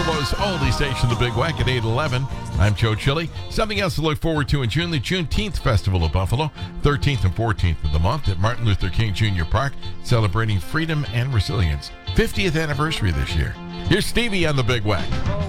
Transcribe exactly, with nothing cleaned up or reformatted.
Buffalo's oldie station, the Big Wack, at eight eleven. I'm Joe Chili. Something else to look forward to in June, the Juneteenth Festival of Buffalo, thirteenth and fourteenth of the month at Martin Luther King Junior Park, celebrating freedom and resilience. fiftieth anniversary this year. Here's Stevie on the Big Wack.